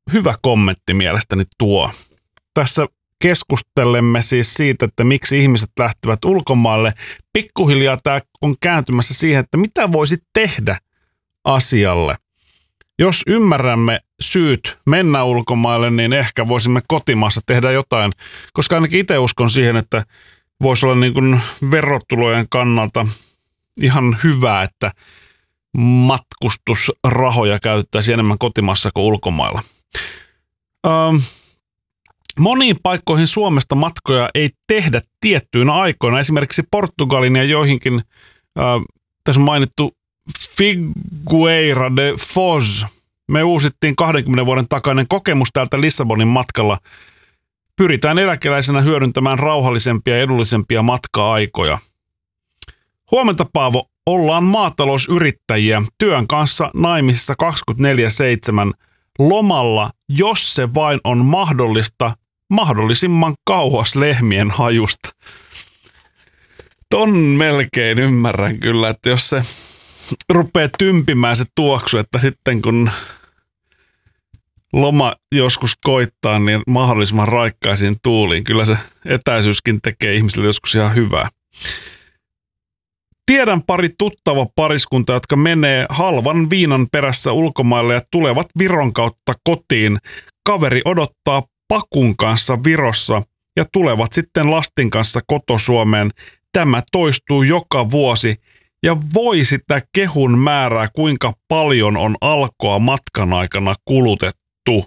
hyvä kommentti mielestäni tuo. Tässä keskustelemme siis siitä, että miksi ihmiset lähtevät ulkomaille. Pikkuhiljaa tämä on kääntymässä siihen, että mitä voisi tehdä asialle. Jos ymmärrämme syyt mennä ulkomaille, niin ehkä voisimme kotimaassa tehdä jotain, koska ainakin itse uskon siihen, että voisi olla niin kuin verotulojen kannalta ihan hyvä, että matkustusrahoja käytettäisiin enemmän kotimaassa kuin ulkomailla. Moniin paikkoihin Suomesta matkoja ei tehdä tiettyinä aikoina. Esimerkiksi Portugalin ja joihinkin, tässä on mainittu Figueira de Foz. Me uusittiin 20 vuoden takainen kokemus täältä Lissabonin matkalla. Pyritään eläkeläisenä hyödyntämään rauhallisempia ja edullisempia matka-aikoja. Huomenta, Paavo. Ollaan maatalousyrittäjiä työn kanssa naimisissa 24/7 lomalla, jos se vain on mahdollista, mahdollisimman kauas lehmien hajusta. Ton melkein ymmärrän kyllä, että jos se rupeaa tympimään se tuoksu, että sitten kun loma joskus koittaa, niin mahdollisimman raikkaisiin tuuliin. Kyllä se etäisyyskin tekee ihmisille joskus ihan hyvää. Tiedän pari tuttava pariskunta, jotka menee halvan viinan perässä ulkomaille ja tulevat Viron kautta kotiin. Kaveri odottaa pakun kanssa Virossa ja tulevat sitten lastin kanssa koto-Suomeen. Tämä toistuu joka vuosi ja voi sitä kehun määrää, kuinka paljon on alkoa matkan aikana kulutettu.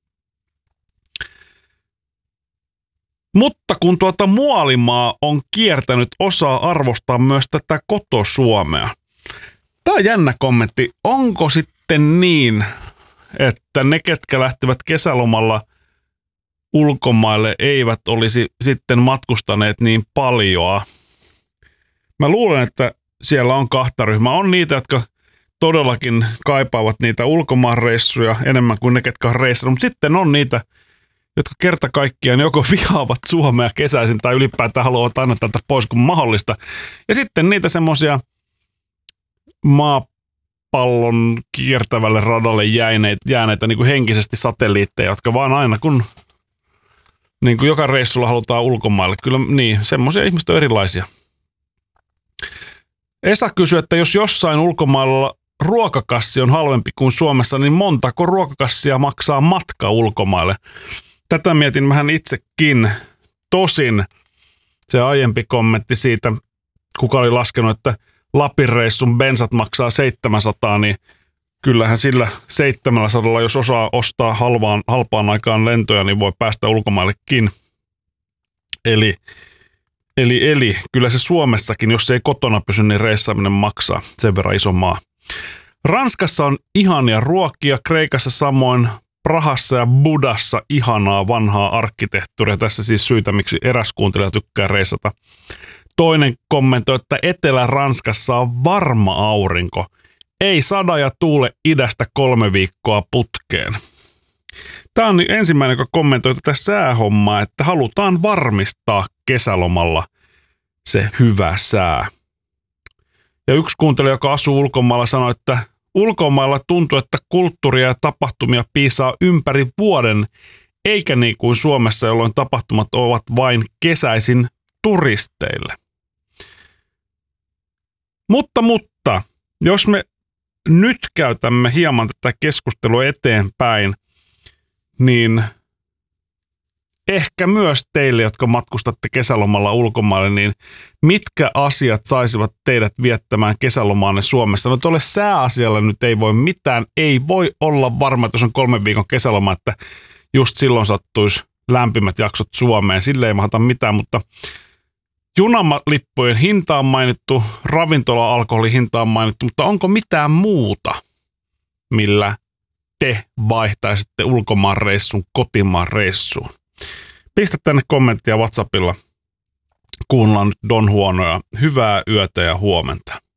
Mutta kun muolimaa on kiertänyt, osaa arvostaa myös tätä koto-Suomea. Tämä on jännä kommentti. Onko sitten niin, että ne, ketkä lähtevät kesälomalla ulkomaille, eivät olisi sitten matkustaneet niin paljoa? Mä luulen, että siellä on kahta ryhmää. On niitä, jotka todellakin kaipaavat niitä ulkomaanreissuja enemmän kuin ne, ketkä on reissannut. Mutta sitten on niitä, jotka kerta kaikkiaan joko vihaavat Suomea kesäisin tai ylipäätään haluavat aina tältä pois kuin mahdollista. Ja sitten niitä semmoisia maapallon kiertävälle radalle jääneitä niin kuin henkisesti satelliitteja, jotka vaan aina kun niin kuin joka reissulla halutaan ulkomaille. Kyllä niin, semmoisia ihmiset on erilaisia. Esa kysyy, että jos jossain ulkomailla ruokakassi on halvempi kuin Suomessa, niin montako ruokakassia maksaa matka ulkomaille? Tätä mietin vähän itsekin. Tosin se aiempi kommentti siitä, kuka oli laskenut, että Lapin reissun bensat maksaa 700, niin kyllähän sillä 700, jos osaa ostaa halpaan aikaan lentoja, niin voi päästä ulkomaillekin. Eli kyllä se Suomessakin, jos se ei kotona pysy, niin reissaaminen maksaa sen verran iso maa. Ranskassa on ihania ruokia, Kreikassa samoin, Prahassa ja Budassa ihanaa vanhaa arkkitehtuuria. Tässä siis syitä, miksi eräs kuuntelija tykkää reissata. Toinen kommentoi, että Etelä-Ranskassa on varma aurinko. Ei sada ja tuule idästä 3 viikkoa putkeen. Tämä on ensimmäinen, joka kommentoi tätä säähommaa, että halutaan varmistaa kesälomalla se hyvä sää. Ja yksi kuuntelija, joka asuu ulkomailla, sanoi, että ulkomailla tuntuu, että kulttuuria ja tapahtumia piisaa ympäri vuoden, eikä niin kuin Suomessa, jolloin tapahtumat ovat vain kesäisin turisteille. Mutta, jos me nyt käytämme hieman tätä keskustelua eteenpäin, niin ehkä myös teille, jotka matkustatte kesälomalla ulkomaille, niin mitkä asiat saisivat teidät viettämään kesälomaanne Suomessa? No tuolle sääasialle nyt ei voi mitään. Ei voi olla varma, että jos on 3 viikon kesäloma, että just silloin sattuisi lämpimät jaksot Suomeen. Sille ei mahata mitään, mutta junamalippujen hinta on mainittu, ravintola-alkoholin hinta on mainittu, mutta onko mitään muuta, millä te vaihtaisitte ulkomaan reissun kotimaan reissuun? Pistä tänne kommenttia WhatsAppilla. Kuunnellaan nyt Don Juanoja. Hyvää yötä ja huomenta.